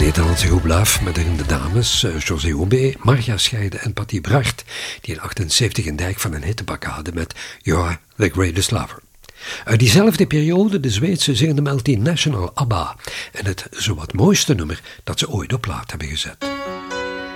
Nederlandse groep Love met erin de dames José Houbé, Marja Scheide en Patty Bracht, die in 1978 een dijk van een hittebak hadden met You Are the Greatest Lover. Uit diezelfde periode de Zweedse zingende multinational ABBA en het zowat mooiste nummer dat ze ooit op plaat hebben gezet.